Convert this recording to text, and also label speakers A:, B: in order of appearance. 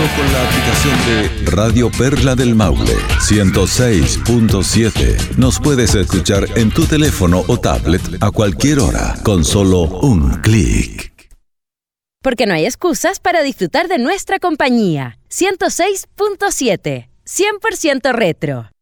A: con la aplicación de Radio Perla del Maule 106.7. Nos puedes escuchar en tu teléfono o tablet a cualquier hora con solo un clic.
B: Porque no hay excusas para disfrutar de nuestra compañía. 106.7. 100% retro.